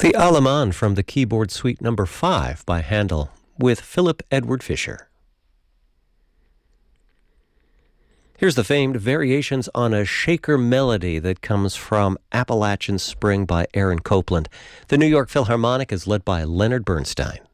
The Allemande from the keyboard suite number 5 by Handel with Philip Edward Fischer. Here's the famed Variations on a Shaker Melody that comes from Appalachian Spring by Aaron Copland. The New York Philharmonic is led by Leonard Bernstein.